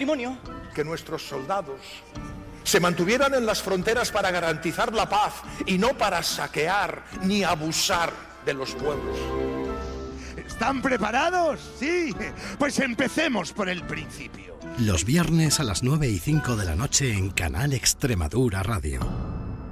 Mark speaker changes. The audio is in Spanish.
Speaker 1: matrimonio?
Speaker 2: Que nuestros soldados se mantuvieran en las fronteras para garantizar la paz y no para saquear ni abusar de los pueblos.
Speaker 3: ¿Están preparados? Sí. Pues empecemos por el principio.
Speaker 4: Los viernes a las 9:05 de la noche en Canal Extremadura Radio.